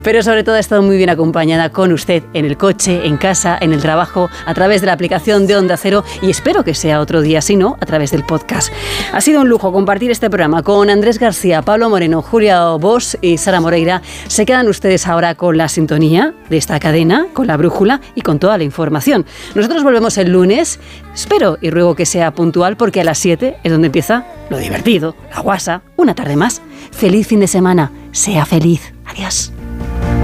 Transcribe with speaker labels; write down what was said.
Speaker 1: Pero sobre todo he estado muy bien acompañada con usted en el coche, en casa, en el trabajo, a través de la aplicación de Onda Cero y espero que sea otro día, si no, a través del podcast. Ha sido un lujo compartir este programa con Andrés García, Pablo Moreno, Julia Bosch y Sara Moreira. Se quedan ustedes ahora con la sintonía de esta cadena, con la brújula y con toda la información. Nosotros volvemos el lunes, espero y ruego que sea puntual porque a las 7 es donde empieza lo divertido, la guasa, una tarde más. Feliz fin de semana, sea feliz. Adiós.